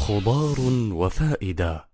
خضار وفائدة.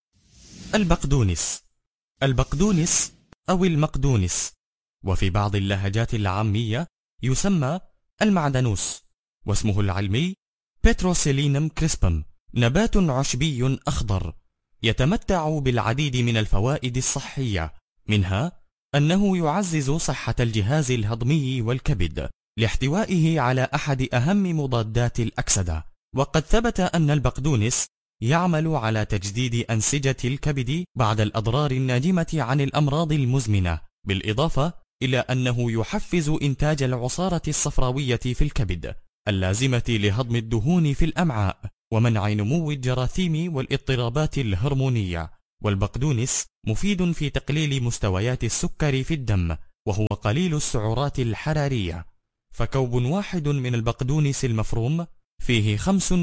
البقدونس أو المقدونس، وفي بعض اللهجات العامية يسمى المعدنوس، واسمه العلمي بيتروسيلينم كريسبم. نبات عشبي أخضر يتمتع بالعديد من الفوائد الصحية، منها أنه يعزز صحة الجهاز الهضمي والكبد لاحتوائه على أحد أهم مضادات الأكسدة. وقد ثبت أن البقدونس يعمل على تجديد أنسجة الكبد بعد الأضرار الناجمة عن الأمراض المزمنة، بالإضافة إلى أنه يحفز إنتاج العصارة الصفراوية في الكبد اللازمة لهضم الدهون في الأمعاء ومنع نمو الجراثيم والاضطرابات الهرمونية. والبقدونس مفيد في تقليل مستويات السكر في الدم، وهو قليل السعرات الحرارية، فكوب واحد من البقدونس المفروم فيه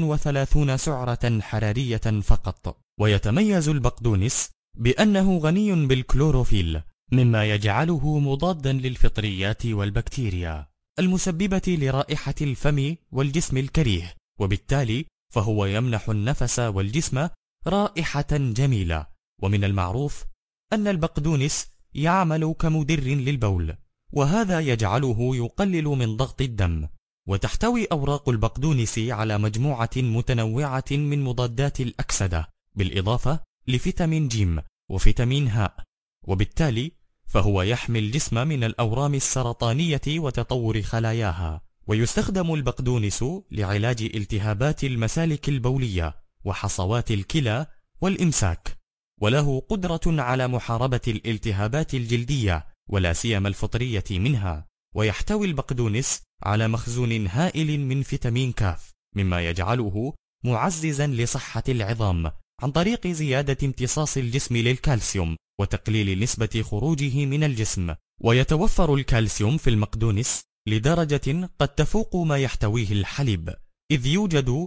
35 سعرة حرارية فقط. ويتميز البقدونس بأنه غني بالكلوروفيل، مما يجعله مضادا للفطريات والبكتيريا المسببة لرائحة الفم والجسم الكريه، وبالتالي فهو يمنح النفس والجسم رائحة جميلة. ومن المعروف أن البقدونس يعمل كمدر للبول، وهذا يجعله يقلل من ضغط الدم. وتحتوي أوراق البقدونس على مجموعة متنوعة من مضادات الأكسدة، بالإضافة لفيتامين ج وفيتامين ه، وبالتالي فهو يحمي الجسم من الأورام السرطانية وتطور خلاياها. ويستخدم البقدونس لعلاج التهابات المسالك البولية وحصوات الكلى والإمساك، وله قدرة على محاربة الالتهابات الجلدية ولا سيما الفطرية منها. ويحتوي البقدونس على مخزون هائل من فيتامين ك، مما يجعله معززا لصحة العظام عن طريق زيادة امتصاص الجسم للكالسيوم وتقليل نسبة خروجه من الجسم. ويتوفر الكالسيوم في المقدونس لدرجة قد تفوق ما يحتويه الحليب، إذ يوجد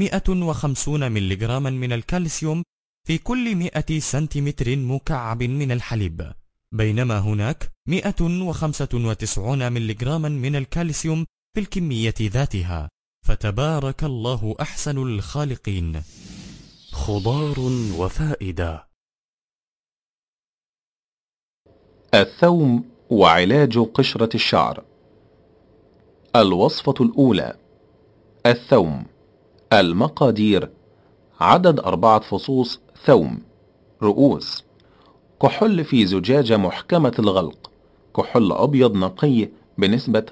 150 ملغراما من الكالسيوم في كل 100 سنتيمتر مكعب من الحليب، بينما هناك 195 ملغراما من الكالسيوم في الكمية ذاتها. فتبارك الله أحسن الخالقين. خضار وفائدة. الثوم وعلاج قشرة الشعر. الوصفة الأولى: الثوم. المقادير: عدد 4 فصوص ثوم، رؤوس، كحول في زجاجة محكمة الغلق، كحول أبيض نقي بنسبة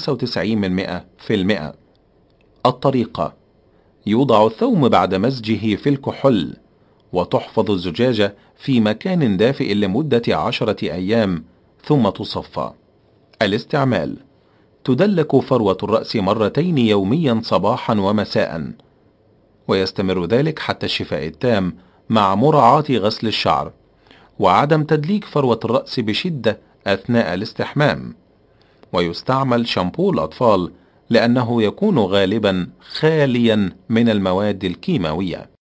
95%. الطريقة: يوضع الثوم بعد مزجه في الكحول، وتحفظ الزجاجة في مكان دافئ لمدة 10 أيام ثم تصفى. الاستعمال: تدلك فروة الرأس 2 يوميا صباحا ومساء، ويستمر ذلك حتى الشفاء التام مع مراعاة غسل الشعر، وعدم تدليك فروة الرأس بشدة أثناء الاستحمام. ويستعمل شامبو الأطفال لأنه يكون غالبا خاليا من المواد الكيماوية.